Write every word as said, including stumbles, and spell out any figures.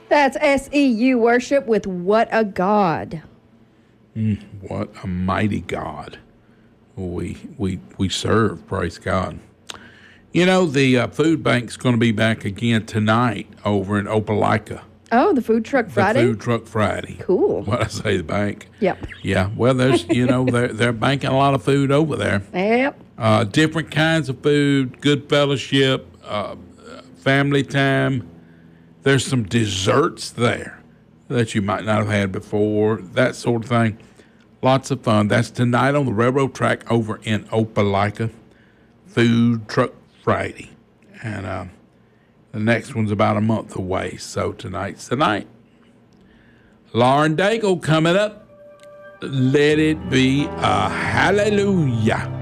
That's S E U worship with What a God. Mm, what a mighty God we we we serve. Praise God. You know, the uh, food bank's going to be back again tonight over in Opelika. Oh, the Food Truck Friday? The Food Truck Friday. Cool. What I say, the bank? Yep. Yeah. Well, there's, you know, they're, they're banking a lot of food over there. Yep. Uh, different kinds of food, good fellowship, uh, family time. There's some desserts there that you might not have had before, that sort of thing. Lots of fun. That's tonight on the railroad track over in Opelika. Food Truck Friday. And uh, the next one's about a month away. So tonight's the night. Lauren Daigle coming up. Let it be a hallelujah.